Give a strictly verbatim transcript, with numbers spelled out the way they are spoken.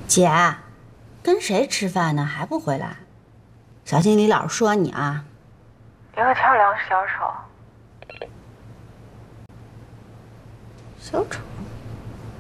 姐，跟谁吃饭呢？还不回来？小心李老师说你啊！ 一个跳梁小丑。 小丑。